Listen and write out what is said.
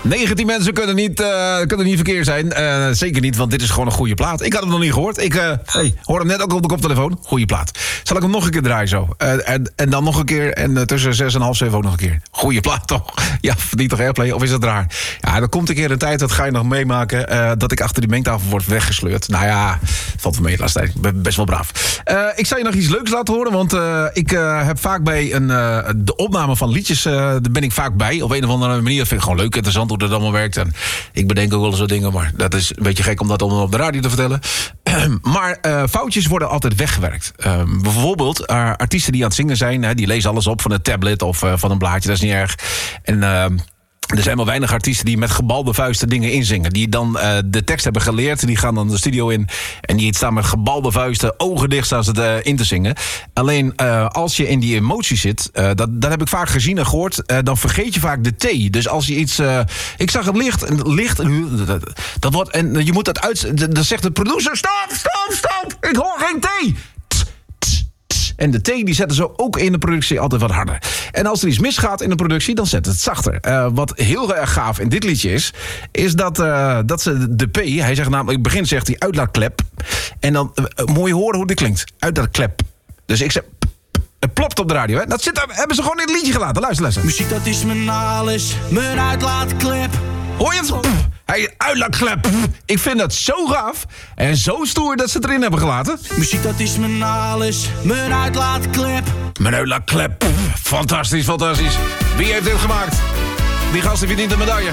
19 mensen kunnen niet verkeerd zijn. Zeker niet, want dit is gewoon een goede plaat. Ik had hem nog niet gehoord. Ik hoor hem net ook op de koptelefoon. Goeie plaat. Zal ik hem nog een keer draaien zo? En dan nog een keer. En tussen 6 en half 7 ook nog een keer. Goeie plaat toch? Ja, verdient toch airplay? Of is dat raar? Ja, er komt een keer een tijd, dat ga je nog meemaken, dat ik achter die mengtafel word weggesleurd. Nou ja, valt wel mee de laatste tijd. Ik ben best wel braaf. Ik zal je nog iets leuks laten horen. Want ik heb vaak bij de opname van liedjes, daar ben ik vaak bij. Op een of andere manier. Dat vind ik gewoon leuk, interessant hoe dat allemaal werkt. En ik bedenk ook wel eens wat dingen, maar dat is een beetje gek om dat allemaal op de radio te vertellen. Maar foutjes worden altijd weggewerkt. Bijvoorbeeld artiesten die aan het zingen zijn, die lezen alles op van een tablet of van een blaadje, dat is niet erg. En er zijn maar weinig artiesten die met gebalde vuisten dingen inzingen. Die dan de tekst hebben geleerd. Die gaan dan de studio in. En die staan met gebalde vuisten, ogen dicht staan ze in te zingen. Alleen als je in die emotie zit, dat heb ik vaak gezien en gehoord, dan vergeet je vaak de T. Dus als je iets... ik zag het licht. Dat wordt, en je moet dat uit... Dan zegt de producer, stop! Ik hoor geen T! En de T die zetten ze ook in de productie altijd wat harder. En als er iets misgaat in de productie, dan zetten ze het zachter. Wat heel erg gaaf in dit liedje is dat ze de P... Hij zegt namelijk, in het begin zegt hij uitlaatklep. En dan moet je horen hoe dit klinkt. Uitlaatklep. Dus ik zeg... Het plopt op de radio, hè? Dat hebben ze gewoon in het liedje gelaten. Luister. Muziek, dat is mijn alles, mijn uitlaatklep. Hoor je het? Hij uitlaatklep. Ik vind dat zo gaaf en zo stoer dat ze het erin hebben gelaten. Muziek, dat is mijn alles, mijn uitlaatklep. Mijn uitlaatklep. Fantastisch. Wie heeft dit gemaakt? Die gast verdient een medaille.